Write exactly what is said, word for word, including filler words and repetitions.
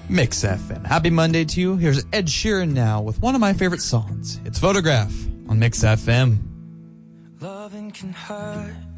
Mix F M. Happy Monday to you. Here's Ed Sheeran now with one of my favorite songs. It's Photograph on Mix F M. Loving can hurt.